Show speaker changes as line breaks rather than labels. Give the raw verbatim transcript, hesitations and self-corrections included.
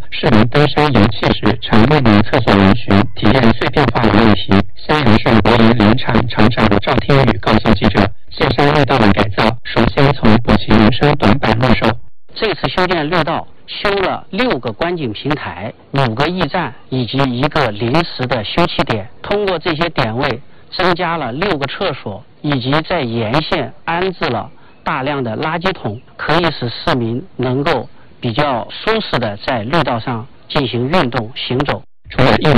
市民登山游憩时常面临厕所人群体验碎片化的问题。襄阳县国营林场厂长赵天宇告诉记者，线山绿道的改造首先从补齐人生短板入手。
这次修建绿道修了六个观景平台、五个驿站以及一个临时的休憩点，通过这些点位增加了六个厕所，以及在沿线安置了大量的垃圾桶，可以使市民能够比较舒适的在绿道上进行运动行走。
除了一年